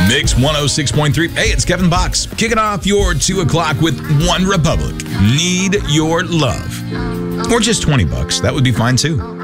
Mix 106.3. Hey, it's Kevin Box. Kicking off your 2 o'clock with One Republic. Need Your Love. Or just $20. That would be fine too.